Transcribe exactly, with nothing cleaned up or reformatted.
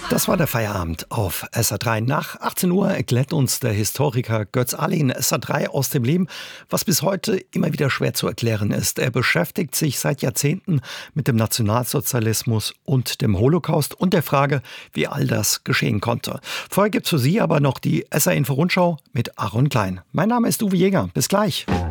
Das war der Feierabend auf S R drei. Nach achtzehn Uhr erklärt uns der Historiker Götz Ali in S R drei aus dem Leben, was bis heute immer wieder schwer zu erklären ist. Er beschäftigt sich seit Jahrzehnten mit dem Nationalsozialismus und dem Holocaust und der Frage, wie all das geschehen konnte. Vorher gibt's für Sie aber noch die S R Info Rundschau mit Aaron Klein. Mein Name ist Uwe Jäger. Bis gleich.